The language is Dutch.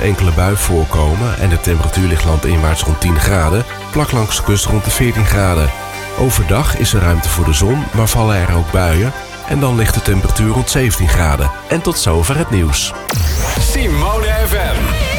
enkele bui voorkomen en de temperatuur ligt landinwaarts rond 10 graden, vlak langs de kust rond de 14 graden. Overdag is er ruimte voor de zon, maar vallen er ook buien en dan ligt de temperatuur rond 17 graden. En tot zover het nieuws. Simone